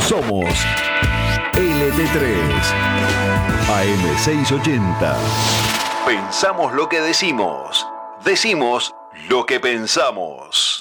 Somos LT3 AM680. Pensamos lo que decimos. Decimos lo que pensamos.